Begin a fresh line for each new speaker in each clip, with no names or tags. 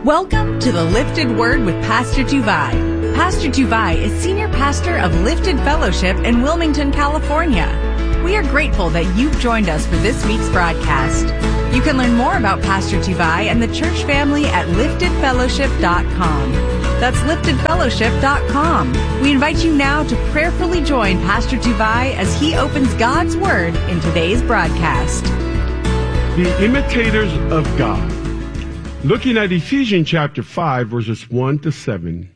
Welcome to the Lifted Word with Pastor Tuvai. Pastor Tuvai is Senior Pastor of Lifted Fellowship in Wilmington, California. We are grateful that you've joined us for this week's broadcast. You can learn more about Pastor Tuvai and the church family at liftedfellowship.com. That's liftedfellowship.com. We invite you now to prayerfully join Pastor Tuvai as he opens God's Word in today's broadcast.
The imitators of God. Looking at Ephesians chapter 5, verses 1 to 7.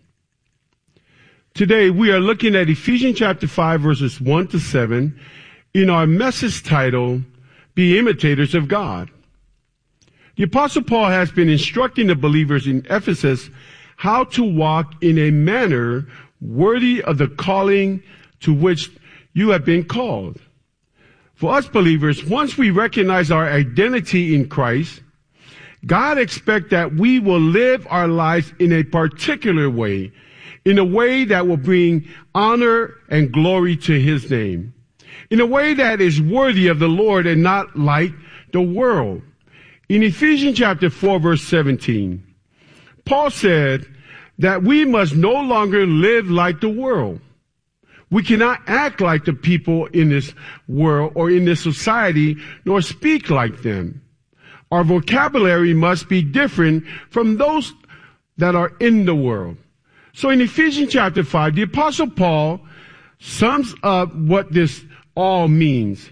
Today we are looking at Ephesians chapter 5, verses 1 to 7 in our message title, Be Imitators of God. The Apostle Paul has been instructing the believers in Ephesus how to walk in a manner worthy of the calling to which you have been called. For us believers, once we recognize our identity in Christ, God expects that we will live our lives in a particular way, in a way that will bring honor and glory to His name, in a way that is worthy of the Lord and not like the world. In Ephesians chapter 4, verse 17, Paul said that we must no longer live like the world. We cannot act like the people in this world or in this society, nor speak like them. Our vocabulary must be different from those that are in the world. So in Ephesians chapter 5, the Apostle Paul sums up what this all means.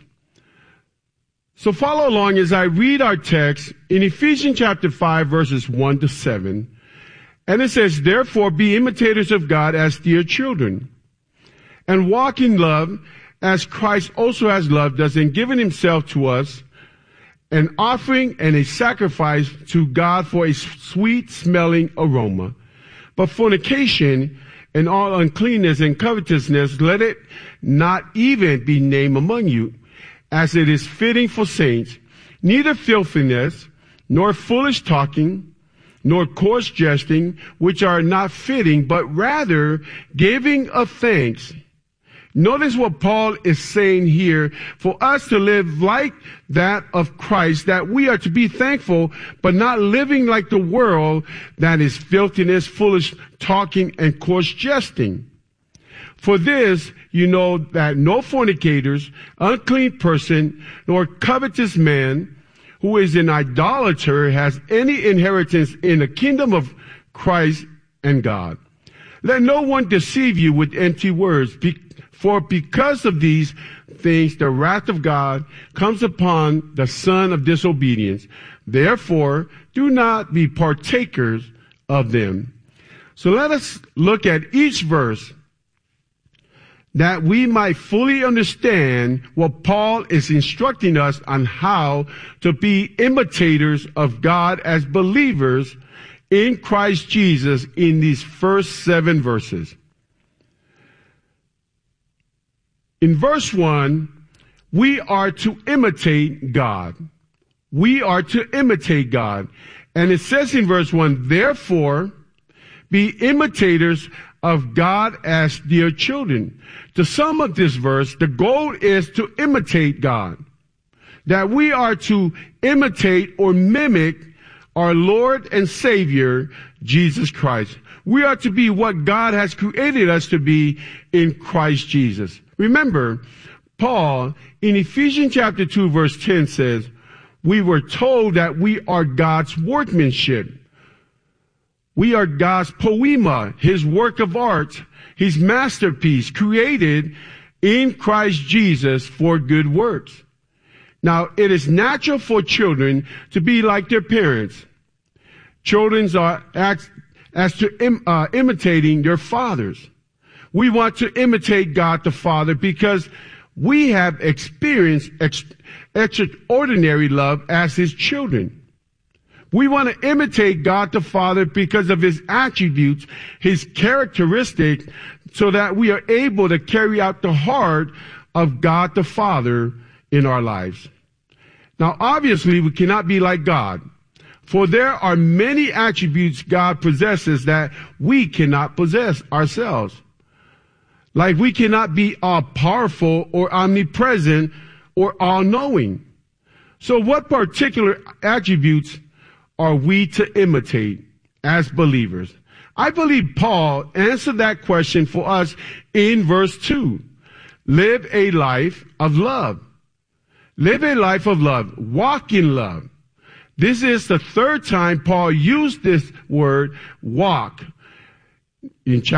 So follow along as I read our text in Ephesians chapter 5, verses 1 to 7. And it says, "Therefore be imitators of God as dear children, and walk in love as Christ also has loved us and given himself to us, an offering and a sacrifice to God for a sweet-smelling aroma. But fornication and all uncleanness and covetousness, let it not even be named among you, as it is fitting for saints. Neither filthiness, nor foolish talking, nor coarse jesting, which are not fitting, but rather giving of thanks." Notice what Paul is saying here. For us to live like that of Christ, that we are to be thankful, but not living like the world, that is filthiness, foolish talking, and coarse jesting. For this, you know that no fornicators, unclean person, nor covetous man, who is an idolater, has any inheritance in the kingdom of Christ and God. Let no one deceive you with empty words, for because of these things, the wrath of God comes upon the son of disobedience. Therefore, do not be partakers of them. So let us look at each verse that we might fully understand what Paul is instructing us on how to be imitators of God as believers in Christ Jesus in these first 7 verses. In verse 1, we are to imitate God. We are to imitate God. And it says in verse 1, "Therefore, be imitators of God as dear children." To sum up this verse, the goal is to imitate God. That we are to imitate or mimic our Lord and Savior, Jesus Christ. We are to be what God has created us to be in Christ Jesus. Remember, Paul in Ephesians chapter 2 verse 10 says, we were told that we are God's workmanship. We are God's poema, his work of art, his masterpiece, created in Christ Jesus for good works. Now, it is natural for children to be like their parents. Children are imitating their fathers. We want to imitate God the Father because we have experienced extraordinary love as his children. We want to imitate God the Father because of his attributes, his characteristics, so that we are able to carry out the heart of God the Father in our lives. Now, obviously, we cannot be like God, for there are many attributes God possesses that we cannot possess ourselves. Like we cannot be all-powerful or omnipresent or all-knowing. So what particular attributes are we to imitate? as believers? I believe Paul answered that question for us in verse 2. Live a life of love. Live a life of love. Walk in love. This is the third time Paul used this word, walk. In chapter